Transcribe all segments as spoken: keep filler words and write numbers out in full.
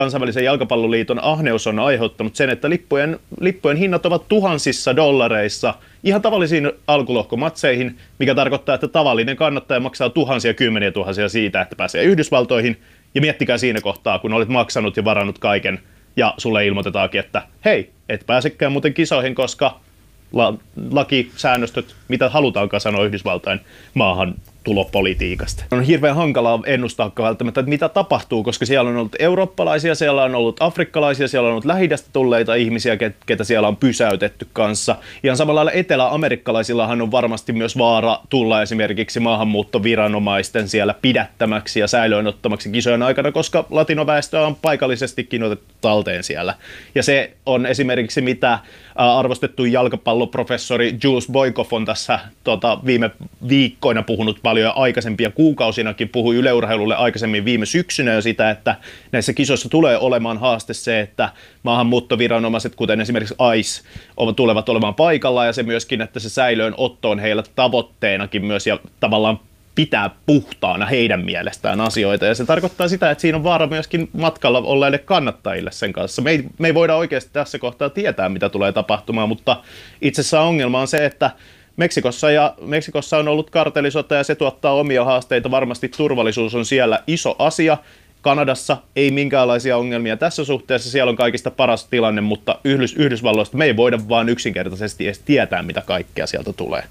Kansainvälisen jalkapalloliiton ahneus on aiheuttanut sen, että lippujen, lippujen hinnat ovat tuhansissa dollareissa ihan tavallisiin alkulohkomatseihin, mikä tarkoittaa, että tavallinen kannattaja maksaa tuhansia, kymmeniä tuhansia siitä, että pääsee Yhdysvaltoihin. Ja miettikää siinä kohtaa, kun olet maksanut ja varannut kaiken, ja sulle ilmoitetaankin, että hei, et pääsekään muuten kisoihin, koska la- lakisäännöstöt, mitä halutaankaan sanoa Yhdysvaltain maahan tulopolitiikasta. On hirveän hankalaa ennustaa välttämättä, että mitä tapahtuu, koska siellä on ollut eurooppalaisia, siellä on ollut afrikkalaisia, siellä on ollut Lähi-idästä tulleita ihmisiä, ketä siellä on pysäytetty kanssa. Ihan samalla lailla eteläamerikkalaisillahan on varmasti myös vaara tulla esimerkiksi maahanmuuttoviranomaisten siellä pidättämäksi ja säilöönottamaksi kisojen aikana, koska latinoväestöä on paikallisestikin otettu talteen siellä. Ja se on esimerkiksi mitä arvostettu jalkapalloprofessori Jules Boykoff on tässä tota, viime viikkoina puhunut paljon ja aikaisempia kuukausinakin puhui Yle Urheilulle aikaisemmin viime syksynä jo sitä, että näissä kisoissa tulee olemaan haaste se, että maahanmuuttoviranomaiset, kuten esimerkiksi I C E, tulevat olemaan paikalla ja se myöskin, että se säilöönotto on heillä tavoitteenakin myös ja tavallaan pitää puhtaana heidän mielestään asioita. Ja se tarkoittaa sitä, että siinä on vaara myöskin matkalla olleille kannattajille sen kanssa. Me ei, me ei voida oikeasti tässä kohtaa tietää, mitä tulee tapahtumaan, mutta itse asiassa ongelma on se, että Meksikossa, ja, Meksikossa on ollut kartellisota ja se tuottaa omia haasteita. Varmasti turvallisuus on siellä iso asia. Kanadassa ei minkäänlaisia ongelmia tässä suhteessa. Siellä on kaikista paras tilanne, mutta Yhdys, Yhdysvalloista me ei voida vaan yksinkertaisesti edes tietää, mitä kaikkea sieltä tulee.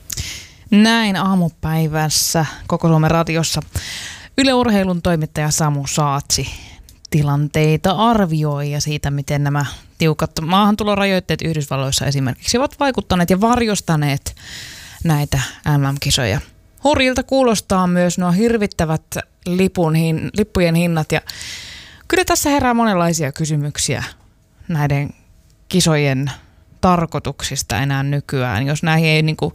Näin aamupäivässä Koko Suomen radiossa Yle Urheilun toimittaja Samu Saatsi tilanteita arvioi ja siitä, miten nämä tiukat maahantulorajoitteet Yhdysvalloissa esimerkiksi ovat vaikuttaneet ja varjostaneet näitä M M-kisoja. Hurjilta kuulostaa myös nuo hirvittävät lipun hin, lippujen hinnat ja kyllä tässä herää monenlaisia kysymyksiä näiden kisojen tarkoituksista enää nykyään, jos näihin ei niinku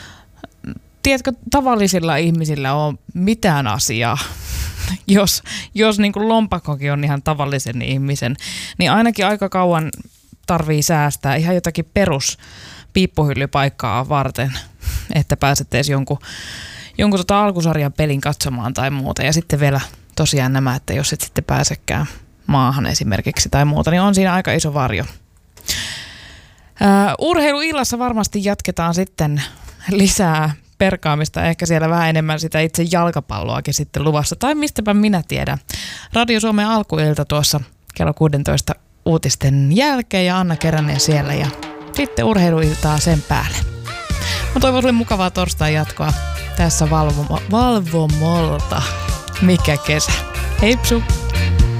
tiedätkö, tavallisilla ihmisillä on mitään asiaa, jos, jos niin kuin lompakkokin on ihan tavallisen ihmisen, niin ainakin aika kauan tarvii säästää ihan jotakin perus piippuhyllypaikkaa varten, että pääset edes jonkun, jonkun tota alkusarjan pelin katsomaan tai muuta. Ja sitten vielä tosiaan nämä, että jos et sitten pääsekään maahan esimerkiksi tai muuta, niin on siinä aika iso varjo. Uh, urheiluillassa varmasti jatketaan sitten lisää perkaamista, ehkä siellä vähän enemmän sitä itse jalkapalloakin sitten luvassa, tai mistäpä minä tiedän. Radio Suomen alkuilta tuossa kello kuusitoista uutisten jälkeen ja Anna Keränen siellä ja sitten urheiluiltaa sen päälle. Mä toivon sulle mukavaa torstai jatkoa tässä valvo- valvomolta. Mikä kesä. Heipsu!